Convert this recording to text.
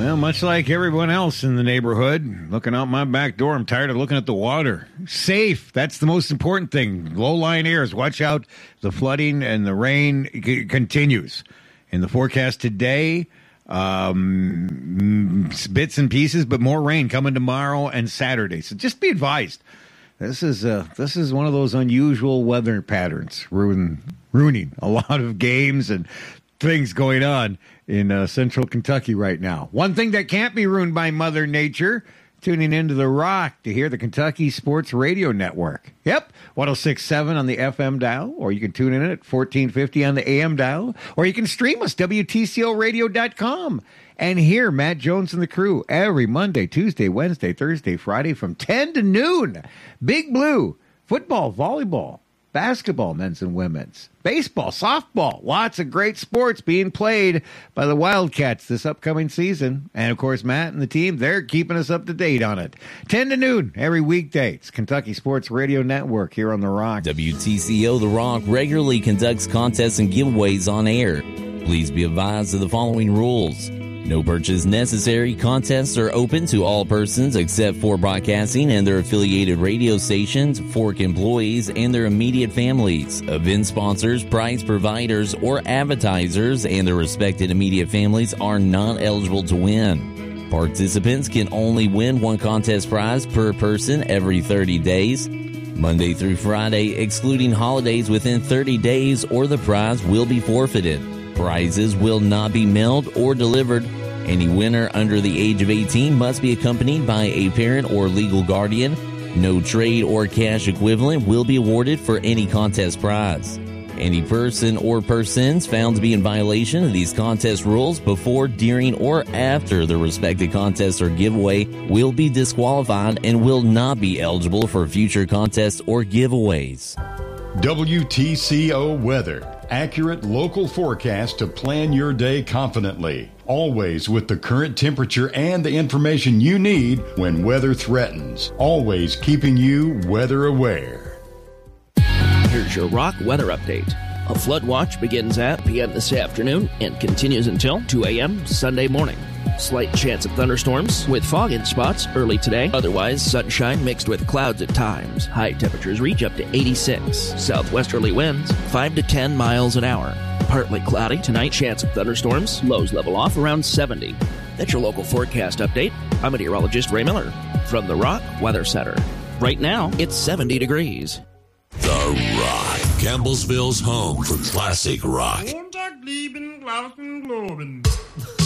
Well, much like everyone else in the neighborhood, looking out my back door, I'm tired of looking at the water. Safe. That's the most important thing. Low-lying areas. Watch out. The flooding and the rain continues. In the forecast today, bits and pieces, but more rain coming tomorrow and Saturday. So just be advised. This is one of those unusual weather patterns ruining a lot of games and things going on in central Kentucky right now. One thing that can't be ruined by Mother Nature, tuning into The Rock to hear the Kentucky Sports Radio Network. Yep, 106.7 on the FM dial, or you can tune in at 1450 on the AM dial, or you can stream us, WTCOradio.com, and hear Matt Jones and the crew every Monday, Tuesday, Wednesday, Thursday, Friday from 10 to noon. Big Blue, football, volleyball, basketball, men's and women's, baseball, softball, lots of great sports being played by the Wildcats this upcoming season. And, of course, Matt and the team, they're keeping us up to date on it. 10 to noon every weekday. It's Kentucky Sports Radio Network here on The Rock. WTCO The Rock regularly conducts contests and giveaways on air. Please be advised of the following rules. No purchase necessary. Contests are open to all persons except for broadcasting and their affiliated radio stations, Fork employees, and their immediate families. Event sponsors, prize providers, or advertisers and their respected immediate families are not eligible to win. Participants can only win one contest prize per person every 30 days, Monday through Friday, excluding holidays within 30 days, or the prize will be forfeited. Prizes will not be mailed or delivered. Any winner under the age of 18 must be accompanied by a parent or legal guardian. No trade or cash equivalent will be awarded for any contest prize. Any person or persons found to be in violation of these contest rules before, during, or after the respective contest or giveaway will be disqualified and will not be eligible for future contests or giveaways. WTCO Weather. Accurate local forecast to plan your day confidently. Always with the current temperature and the information you need when weather threatens. Always keeping you weather aware. Here's your Rock weather update. A flood watch begins at p.m. this afternoon and continues until 2 a.m. Sunday morning. Slight chance of thunderstorms with fog in spots early today. Otherwise, sunshine mixed with clouds at times. High temperatures reach up to 86. Southwesterly winds 5 to 10 miles an hour. Partly cloudy tonight. Chance of thunderstorms. Lows level off around 70. That's your local forecast update. I'm meteorologist Ray Miller from the Rock Weather Center. Right now, it's 70 degrees. The Rock, Campbellsville's home for classic rock.